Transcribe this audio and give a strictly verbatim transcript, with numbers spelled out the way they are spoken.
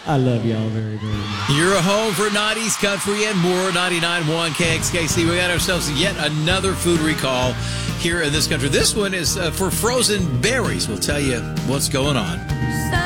I love y'all very, very much. You're a home for nineties country and more. ninety-nine point one K X K C. We got ourselves yet another food recall here in this country. This one is uh, for frozen berries. We'll tell you what's going on.